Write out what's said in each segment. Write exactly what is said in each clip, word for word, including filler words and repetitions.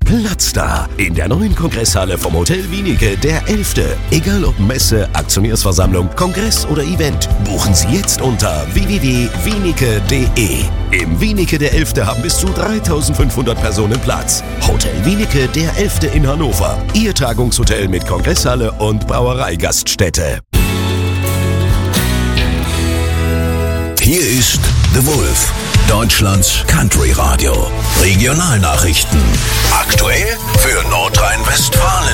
Platz da in der neuen Kongresshalle vom Hotel Wienicke, der elfte. Egal ob Messe, Aktionärsversammlung, Kongress oder Event, buchen Sie jetzt unter w w w punkt wienicke punkt de. Im Wienicke der elfte haben bis zu dreitausendfünfhundert Personen Platz. Hotel Wienicke der elfte in Hannover. Ihr Tagungshotel mit Kongresshalle und Brauereigaststätte. Hier ist The Wolf, Deutschlands Country Radio. Regionalnachrichten. Aktuell für Nordrhein-Westfalen.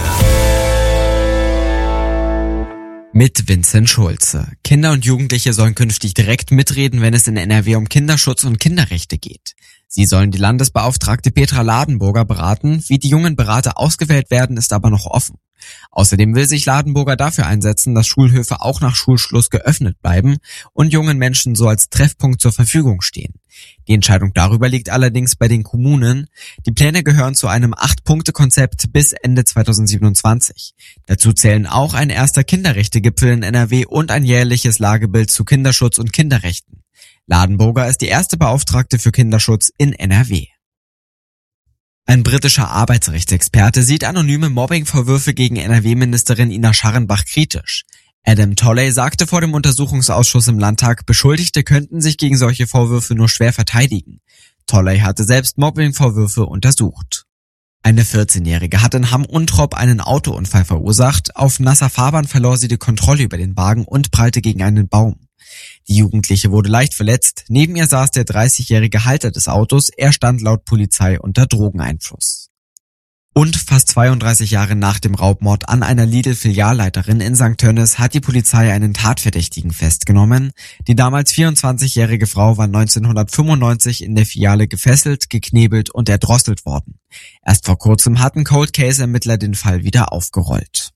Mit Vincent Schulze. Kinder und Jugendliche sollen künftig direkt mitreden, wenn es in N R W um Kinderschutz und Kinderrechte geht. Sie sollen die Landesbeauftragte Petra Ladenburger beraten. Wie die jungen Berater ausgewählt werden, ist aber noch offen. Außerdem will sich Ladenburger dafür einsetzen, dass Schulhöfe auch nach Schulschluss geöffnet bleiben und jungen Menschen so als Treffpunkt zur Verfügung stehen. Die Entscheidung darüber liegt allerdings bei den Kommunen. Die Pläne gehören zu einem acht-Punkte-Konzept bis Ende zweitausendsiebenundzwanzig. Dazu zählen auch ein erster Kinderrechtegipfel in N R W und ein jährliches Lagebild zu Kinderschutz und Kinderrechten. Ladenburger ist die erste Beauftragte für Kinderschutz in N R W. Ein britischer Arbeitsrechtsexperte sieht anonyme Mobbingvorwürfe gegen N R W-Ministerin Ina Scharrenbach kritisch. Adam Tolley sagte vor dem Untersuchungsausschuss im Landtag, Beschuldigte könnten sich gegen solche Vorwürfe nur schwer verteidigen. Tolley hatte selbst Mobbingvorwürfe untersucht. Eine vierzehnjährige hat in Hamm-Untrop einen Autounfall verursacht. Auf nasser Fahrbahn verlor sie die Kontrolle über den Wagen und prallte gegen einen Baum. Die Jugendliche wurde leicht verletzt. Neben ihr saß der dreißigjährige Halter des Autos. Er stand laut Polizei unter Drogeneinfluss. Und fast zweiunddreißig Jahre nach dem Raubmord an einer Lidl-Filialleiterin in Sankt Tönnes hat die Polizei einen Tatverdächtigen festgenommen. Die damals vierundzwanzigjährige Frau war neunzehnhundertfünfundneunzig in der Filiale gefesselt, geknebelt und erdrosselt worden. Erst vor kurzem hatten Cold-Case-Ermittler den Fall wieder aufgerollt.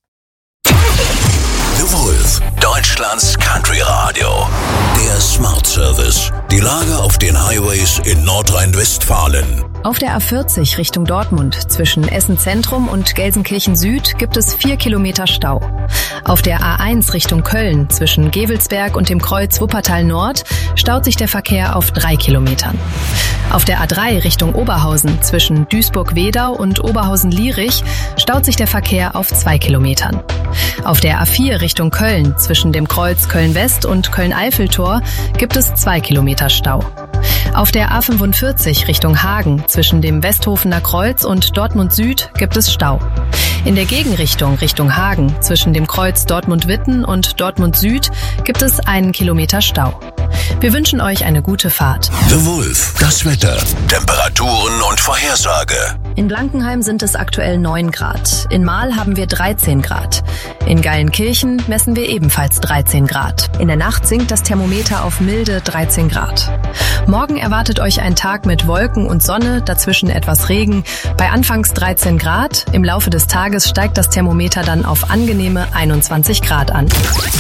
The Wolf, Deutschlands Country Radio. Der Smart Service. Die Lage auf den Highways in Nordrhein-Westfalen. Auf der A vierzig Richtung Dortmund zwischen Essen Zentrum und Gelsenkirchen Süd gibt es vier Kilometer Stau. Auf der A eins Richtung Köln zwischen Gevelsberg und dem Kreuz Wuppertal Nord staut sich der Verkehr auf drei Kilometern. Auf der A drei Richtung Oberhausen zwischen Duisburg-Wedau und Oberhausen-Lierich staut sich der Verkehr auf zwei Kilometern. Auf der A vier Richtung Köln zwischen dem Kreuz Köln-West und Köln-Eiffeltor gibt es zwei Kilometer Stau. Auf der A fünfundvierzig Richtung Hagen zwischen dem Westhofener Kreuz und Dortmund Süd gibt es Stau. In der Gegenrichtung Richtung Hagen zwischen dem Kreuz Dortmund-Witten und Dortmund Süd gibt es einen Kilometer Stau. Wir wünschen euch eine gute Fahrt. The Wolf, das Wetter, Temperaturen und Vorhersage. In Blankenheim sind es aktuell neun Grad. In Marl haben wir dreizehn Grad. In Geilenkirchen messen wir ebenfalls dreizehn Grad. In der Nacht sinkt das Thermometer auf milde dreizehn Grad. Morgen erwartet euch ein Tag mit Wolken und Sonne, dazwischen etwas Regen. Bei anfangs dreizehn Grad. Im Laufe des Tages steigt das Thermometer dann auf angenehme einundzwanzig Grad an.